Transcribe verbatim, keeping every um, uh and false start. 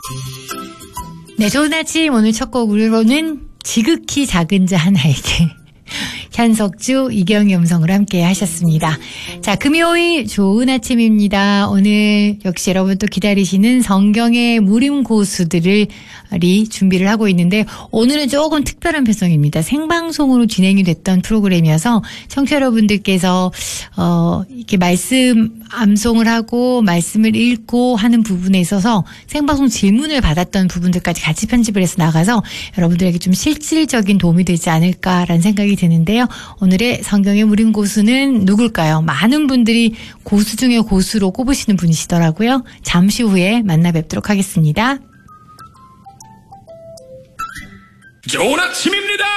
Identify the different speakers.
Speaker 1: 네, 좋은 아침. 오늘 첫 곡으로는 지극히 작은 자 하나에게 현석주, 이경희 음성으로 함께 하셨습니다. 자, 금요일 좋은 아침입니다. 오늘 역시 여러분 또 기다리시는 성경의 무림 고수들을 준비를 하고 있는데 오늘은 조금 특별한 배송입니다. 생방송으로 진행이 됐던 프로그램이어서 청취자 여러분들께서 어 이렇게 말씀 암송을 하고 말씀을 읽고 하는 부분에 있어서 생방송 질문을 받았던 부분들까지 같이 편집을 해서 나가서 여러분들에게 좀 실질적인 도움이 되지 않을까라는 생각이 드는데요. 오늘의 성경의 무림 고수는 누굴까요? 많은 분들이 고수 중에 고수로 꼽으시는 분이시더라고요. 잠시 후에 만나 뵙도록 하겠습니다.
Speaker 2: 좋은 아침입니다.